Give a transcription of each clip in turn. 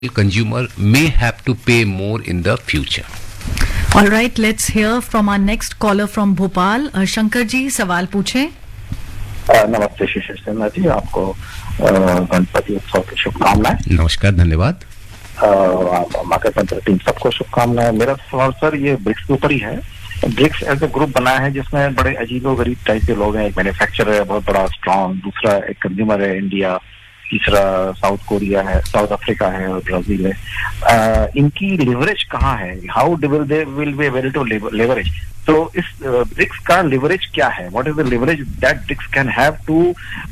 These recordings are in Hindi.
consumer may have to pay more in the future. All right, let's hear from our next caller from Bhopal. Shankar ji, सवाल पूछें. नमस्ते शिशिर सिन्हा जी, आपको गणपति उत्सव की शुभकामनाएं. नमस्कार, धन्यवाद. मार्केट मंत्र टीम सबको शुभकामनाएं. मेरा सवाल सर ये ब्रिक्स के ऊपर ही है. ब्रिक्स ऐसे ग्रुप बना है जिसमें बड़े अजीबो गरीब टाइप के लोग हैं. एक मैन्युफैक्चरर है बहुत बड़ा स्ट्रॉन्ग, दूसरा एक कंज्यूमर है इंडिया, तीसरा साउथ कोरिया है, साउथ अफ्रीका है और ब्राजील है. इनकी लिवरेज कहाँ है? How will be able to leverage? तो इस ब्रिक्स का लिवरेज क्या है? What is the leverage that BRICS can have to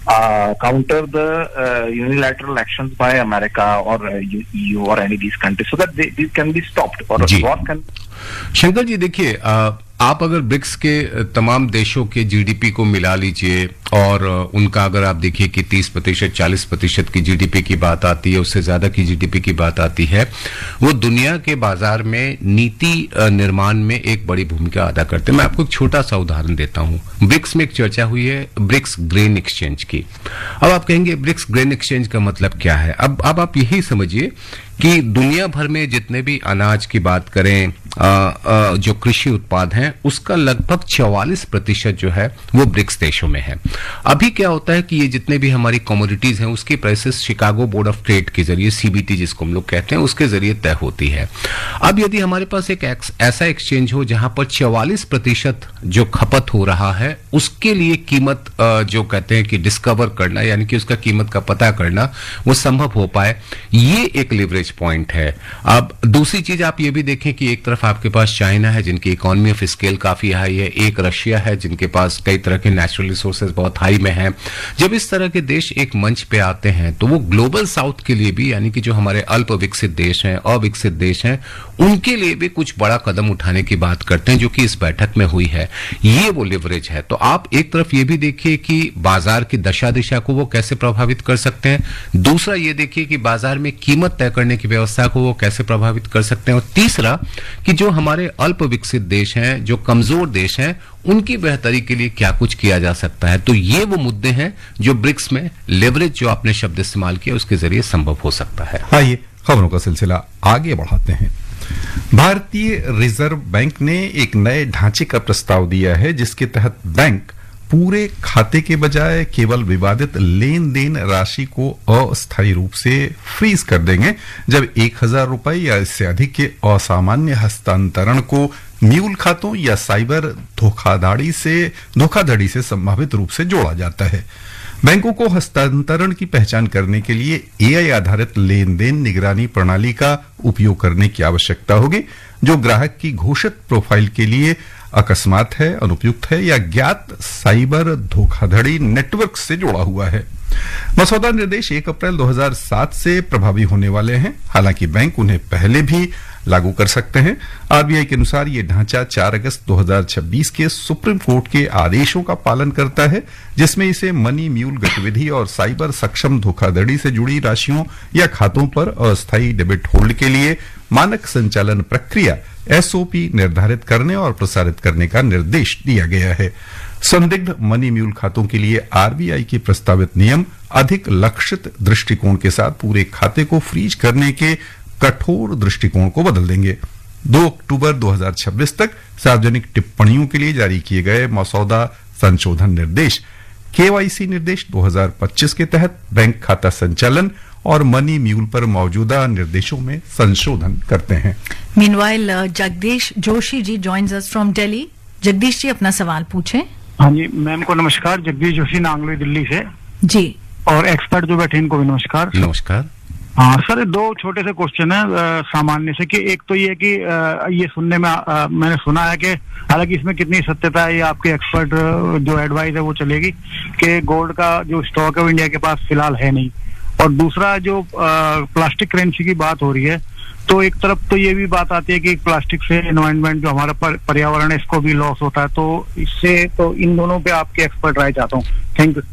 counter the unilateral actions by America और ईयू और any these countries so that this can be stopped? और व्हाट कैन... शंकर जी, देखिए, आप अगर ब्रिक्स के तमाम देशों के जीडीपी को मिला लीजिए और उनका अगर आप देखिए कि 30%, 40% की जीडीपी की बात आती है, उससे ज्यादा की जीडीपी की बात आती है, वो दुनिया के बाजार में नीति निर्माण में एक बड़ी भूमिका अदा करते हैं. मैं आपको एक छोटा सा उदाहरण देता हूं. ब्रिक्स में एक चर्चा हुई है ब्रिक्स ग्रेन एक्सचेंज की. अब आप कहेंगे ब्रिक्स ग्रेन एक्सचेंज का मतलब क्या है? अब आप यही समझिए कि दुनिया भर में जितने भी अनाज की बात करें, जो कृषि उत्पाद हैं, उसका लगभग 44% जो है वो ब्रिक्स देशों में है. अभी क्या होता है कि ये जितने भी हमारी कमोडिटीज हैं उसकी prices Chicago board of trade के जरिए, सीबीटी जिसको हम लोग कहते हैं, उसके जरिए तय होती है. अब यदि हमारे पास एक ऐसा एक्सचेंज हो जहां पर 44% जो खपत हो रहा है उसके लिए कीमत जो कहते हैं कि डिस्कवर करना, यानी कि उसका कीमत का पता करना, वो संभव हो पाए, ये एक लिवरेज पॉइंट है. अब दूसरी चीज आप ये भी देखें कि एक तरफ आपके पास चाइना है जिनकी इकोनॉमी ऑफ स्केल काफी हाई है, एक रशिया है जिनके पास कई तरह के नेचुरल रिसोर्सेज बहुत हाई में हैं. जब इस तरह के देश एक मंच पे आते हैं तो वो ग्लोबल साउथ के लिए भी, यानी कि जो हमारे अल्प विकसित देश हैं, अविकसित देश हैं, उनके लिए भी कुछ बड़ा कदम उठाने की बात करते हैं, जो कि इस बैठक में हुई है. ये वो लिवरेज है. तो आप एक तरफ ये भी देखिए कि बाजार की दशा दिशा को वो कैसे प्रभावित कर सकते हैं, दूसरा ये देखिए कि बाजार में कीमत तय करने की व्यवस्था को वो कैसे प्रभावित कर सकते हैं, और तीसरा कि जो हमारे अल्प विकसित देश हैं, जो कमजोर देश हैं, उनकी बेहतरी के लिए क्या कुछ किया जा सकता है. तो ये वो मुद्दे हैं जो ब्रिक्स में लेवरेज, जो आपने शब्द इस्तेमाल किया, उसके जरिए संभव हो सकता है. आइए खबरों का सिलसिला आगे बढ़ाते हैं. भारतीय रिजर्व बैंक ने एक नए ढांचे का प्रस्ताव दिया है जिसके तहत बैंक पूरे खाते के बजाय केवल विवादित लेन देन राशि को अस्थायी रूप से फ्रीज कर देंगे जब 1,000 रुपए या इससे अधिक के असामान्य हस्तांतरण को म्यूल खातों या साइबर धोखाधड़ी से संभावित रूप से जोड़ा जाता है. बैंकों को हस्तांतरण की पहचान करने के लिए एआई आधारित लेन देन निगरानी प्रणाली का उपयोग करने की आवश्यकता होगी, जो ग्राहक की घोषित प्रोफाइल के लिए अकस्मात है, अनुपयुक्त है या ज्ञात साइबर धोखाधड़ी नेटवर्क से जुड़ा हुआ है. मसौदा निर्देश 1 अप्रैल 2007 से प्रभावी होने वाले हैं. हालांकि बैंक उन्हें पहले भी लागू कर सकते हैं. आरबीआई के अनुसार ये ढांचा 4 अगस्त 2026 के सुप्रीम कोर्ट के आदेशों का पालन करता है, जिसमें इसे मनी म्यूल गतिविधि और साइबर सक्षम धोखाधड़ी से जुड़ी राशियों या खातों पर अस्थायी डेबिट होल्ड के लिए मानक संचालन प्रक्रिया एसओपी निर्धारित करने और प्रसारित करने का निर्देश दिया गया है. संदिग्ध मनी म्यूल खातों के लिए आरबीआई के प्रस्तावित नियम अधिक लक्षित दृष्टिकोण के साथ पूरे खाते को फ्रीज करने के कठोर दृष्टिकोण को बदल देंगे. 2 अक्टूबर 2026 तक सार्वजनिक टिप्पणियों के लिए जारी किए गए मसौदा संशोधन निर्देश केवाईसी निर्देश 2025 के तहत बैंक खाता संचालन और मनी म्यूल पर मौजूदा निर्देशों में संशोधन करते हैं. Meanwhile Jagdish Joshi ji joins us from Delhi. Jagdish ji, अपना सवाल पूछें. हाँ जी, मैम को नमस्कार. जगदीश जोशी, नांगलोई, दिल्ली से जी. और एक्सपर्ट जो बैठे इनको भी नमस्कार. नमस्कार. हाँ सर, 2 छोटे से क्वेश्चन है सामान्य से. कि एक तो ये कि ये सुनने में मैंने सुना है कि हालांकि इसमें कितनी सत्यता है ये आपके एक्सपर्ट जो एडवाइस है वो चलेगी, कि गोल्ड का जो स्टॉक है वो इंडिया के पास फिलहाल है नहीं. और दूसरा जो प्लास्टिक करेंसी की बात हो रही है, तो एक तरफ तो ये भी बात आती है कि प्लास्टिक से एनवायरनमेंट जो हमारा पर्यावरण है इसको भी लॉस होता है. तो इससे तो इन दोनों पे आपके एक्सपर्ट राय चाहता हूँ. Thank you.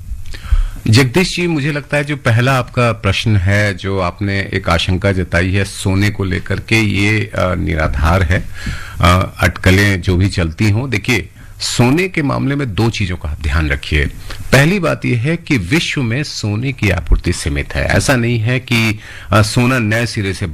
जगदीश जी, मुझे लगता है जो पहला आपका प्रश्न है, जो आपने एक आशंका जताई है सोने को लेकर के, ये निराधार है. अटकलें जो भी चलती हों, देखिए सोने के मामले में दो चीजों का ध्यान रखिए। पहली बात यह है कि विश्व में सोने की आपूर्ति सीमित है। ऐसा नहीं है कि सोना नए सिरे से